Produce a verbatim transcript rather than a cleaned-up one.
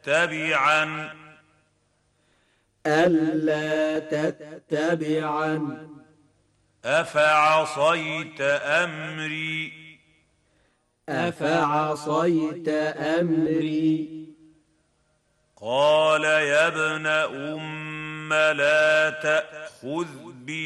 تتبعن ألا تتبعن أفعصيت أمري أفعصيت أمري قال يا ابن أم لا تأخذ